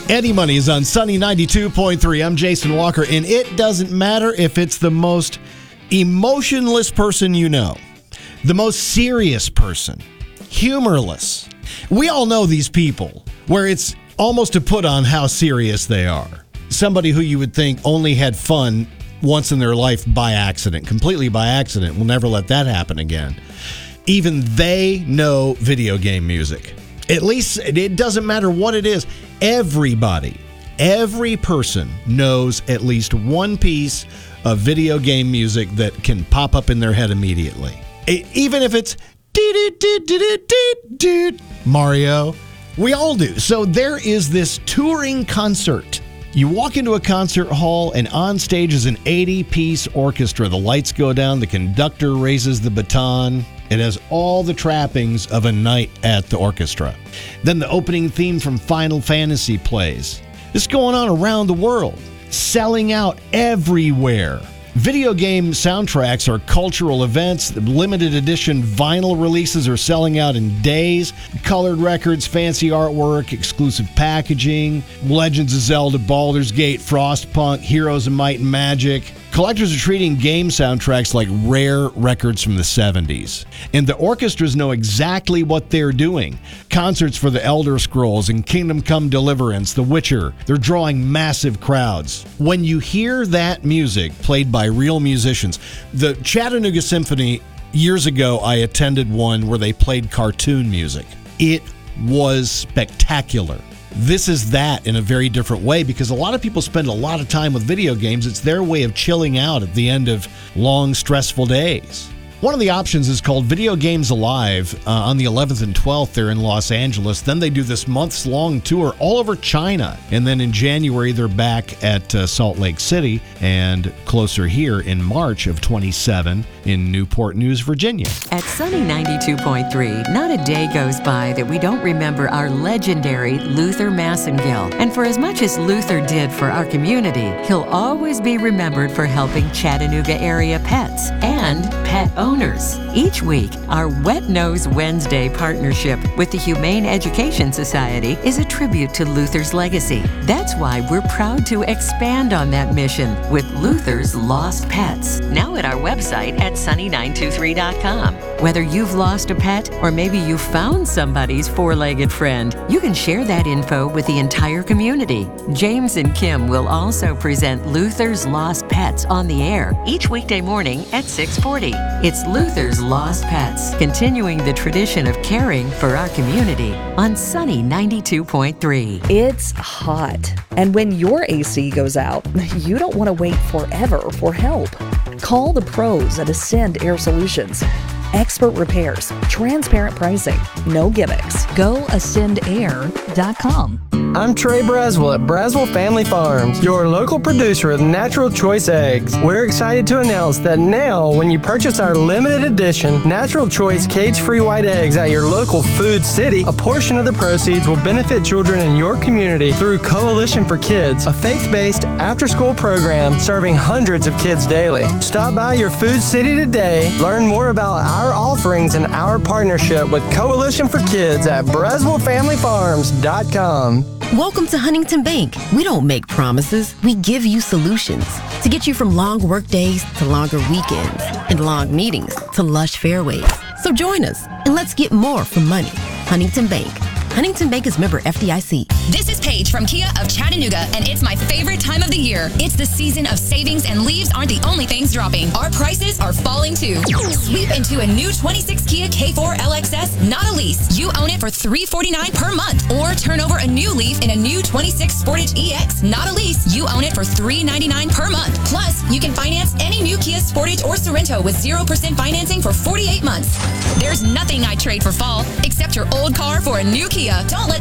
Eddie Money is on Sunny 92.3. I'm Jason Walker, and it doesn't matter if it's the most emotionless person you know, the most serious person, humorless. We all know these people where it's almost a put on how serious they are. Somebody who you would think only had fun once in their life by accident, completely by accident. We'll never let that happen again. Even they know video game music. At least it doesn't matter what it is. Everybody, every person knows at least one piece of video game music that can pop up in their head immediately. Even if it's Mario, we all do. So there is this touring concert. You walk into a concert hall, and on stage is an 80-piece orchestra. The lights go down, the conductor raises the baton. It has all the trappings of a night at the orchestra. Then the opening theme from Final Fantasy plays. This is going on around the world, selling out everywhere. Video game soundtracks are cultural events. The limited edition vinyl releases are selling out in days. Colored records, fancy artwork, exclusive packaging, Legends of Zelda, Baldur's Gate, Frostpunk, Heroes of Might and Magic. Collectors are treating game soundtracks like rare records from the 70s. And the orchestras know exactly what they're doing. Concerts for the Elder Scrolls and Kingdom Come Deliverance, The Witcher, they're drawing massive crowds. When you hear that music played by real musicians, the Chattanooga Symphony, years ago I attended one where they played cartoon music. It was spectacular. This is that in a very different way because a lot of people spend a lot of time with video games. It's their way of chilling out at the end of long, stressful days. One of the options is called Video Games Alive on the 11th and 12th. They're in Los Angeles. Then they do this months-long tour all over China. And then in January, they're back at Salt Lake City and closer here in March of 27 in Newport News, Virginia. At Sunny 92.3, not a day goes by that we don't remember our legendary Luther Massengill. And for as much as Luther did for our community, he'll always be remembered for helping Chattanooga area pets and pet owners. Each week, our Wet Nose Wednesday partnership with the Humane Education Society is a tribute to Luther's legacy. That's why we're proud to expand on that mission with Luther's Lost Pets, now at our website at sunny923.com. Whether you've lost a pet or maybe you found somebody's four-legged friend, you can share that info with the entire community. James and Kim will also present Luther's Lost Pets on the air each weekday morning at 6:40. It's Luther's Lost Pets, continuing the tradition of caring for our community on Sunny 92.3. It's hot, and when your AC goes out, you don't want to wait forever for help. Call the pros at Ascend Air Solutions. Expert repairs, transparent pricing, no gimmicks. Go ascendair.com. I'm Trey Braswell at Braswell Family Farms, your local producer of Natural Choice Eggs. We're excited to announce that now, when you purchase our limited edition Natural Choice cage-free white eggs at your local Food City, a portion of the proceeds will benefit children in your community through Coalition for Kids, a faith-based after-school program serving hundreds of kids daily. Stop by your Food City today, learn more about our offerings and our partnership with Coalition for Kids at BraswellFamilyFarms.com. Welcome to Huntington Bank. We don't make promises, we give you solutions to get you from long work days to longer weekends and long meetings to lush fairways. So join us and let's get more for money. Huntington Bank. Huntington Bank is member FDIC. This is Paige from Kia of Chattanooga, and it's my favorite time of the year. It's the season of savings, and leaves aren't the only things dropping. Our prices are falling too. Sweep into a new 26 Kia K4 LXS, not a lease. You own it for $349 per month. Or turn over a new leaf in a new 26 Sportage EX, not a lease. You own it for $399 per month. Plus, you can finance any new Kia Sportage or Sorento with 0% financing for 48 months. There's nothing I'd trade for fall, except your old car for a new Kia. Don't let